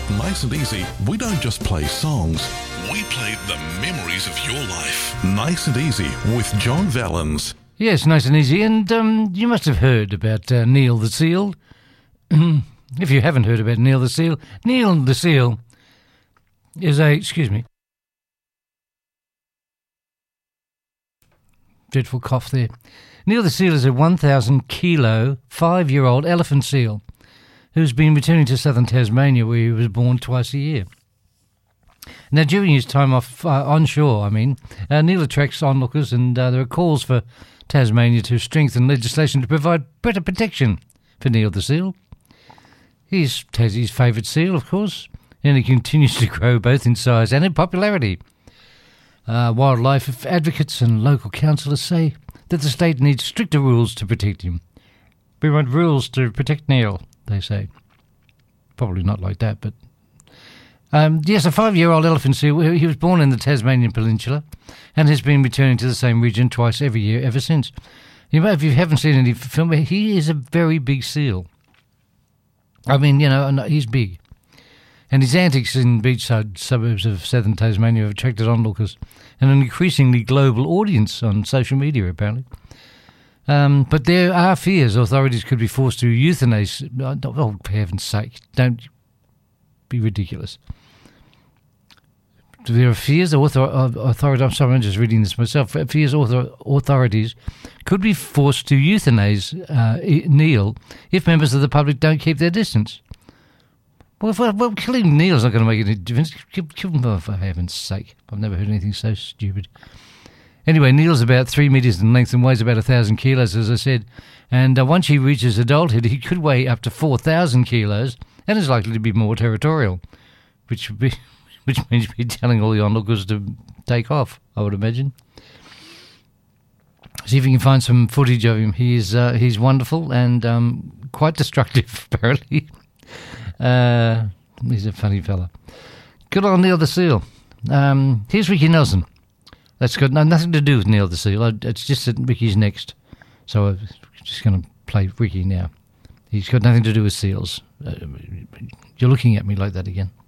Nice and Easy, we don't just play songs, we play the memories of your life. Nice and Easy with John Vallens. Yes, Nice and Easy. And you must have heard about Neil the Seal. If you haven't heard about Neil the Seal is a... Excuse me. Dreadful cough there. Neil the Seal is a 1,000-kilo, 5-year-old elephant seal who's been returning to southern Tasmania, where he was born twice a year. Now, during his time off onshore, Neil attracts onlookers, and there are calls for Tasmania to strengthen legislation to provide better protection for Neil the Seal. He's Tassie's favourite seal, of course, and he continues to grow both in size and in popularity. Wildlife advocates and local councillors say that the state needs stricter rules to protect him. We want rules to protect Neil, they say. Probably not like that, but... yes, a 5-year-old elephant seal. He was born in the Tasmanian Peninsula and has been returning to the same region twice every year ever since. If you haven't seen any film, he is a very big seal. He's big. And his antics in beachside suburbs of southern Tasmania have attracted onlookers and an increasingly global audience on social media, apparently. But there are fears authorities could be forced to euthanize... Oh, for heaven's sake, don't be ridiculous. There are fears authorities... I'm sorry, I'm just reading this myself. Fears authorities could be forced to euthanize Neil if members of the public don't keep their distance. Well, killing Neil's not going to make any difference. Kill him, for heaven's sake. I've never heard anything so stupid. Anyway, Neil's about 3 metres in length and weighs about 1,000 kilos, as I said. And once he reaches adulthood, he could weigh up to 4,000 kilos and is likely to be more territorial, which means be telling all the onlookers to take off, I would imagine. See if you can find some footage of him. He's wonderful and quite destructive, apparently. He's a funny fella. Good on Neil the Seal. Here's Ricky Nelson. That's got nothing to do with Neil the Seal. It's just that Ricky's next. So I'm just going to play Ricky now. He's got nothing to do with seals. You're looking at me like that again.